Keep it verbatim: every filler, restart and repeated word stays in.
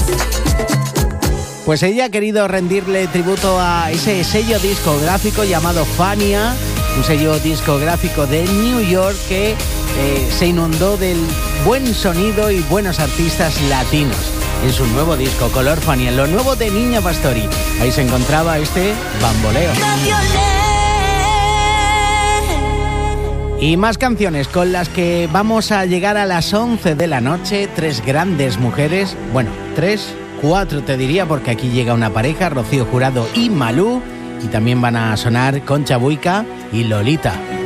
Pues ella ha querido rendirle tributo a ese sello discográfico llamado Fania, un sello discográfico de New York que eh, se inundó del buen sonido y buenos artistas latinos. En su nuevo disco Color Fania, lo nuevo de Niña Pastori, ahí se encontraba este bamboleo. Y más canciones con las que vamos a llegar a las once de la noche. Tres grandes mujeres, bueno, tres, cuatro te diría, porque aquí llega una pareja, Rocío Jurado y Malú, y también van a sonar Concha Buica y Lolita.